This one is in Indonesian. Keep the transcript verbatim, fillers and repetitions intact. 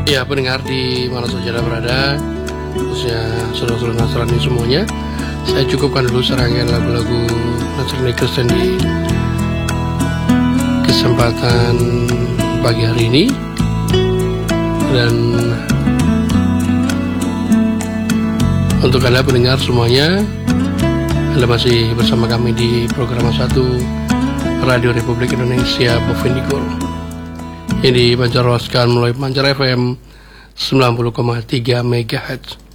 Ya, pendengar di mana saja Anda berada, khususnya saudara-saudara Nasrani semuanya, saya cukupkan dulu serangkaian lagu-lagu Nasrani Kristen di kesempatan pagi hari ini. Dan untuk Anda pendengar semuanya, Anda masih bersama kami di program satu Radio Republik Indonesia Bovendigul yang dipancarkan melalui pancar F M sembilan puluh koma tiga megahertz.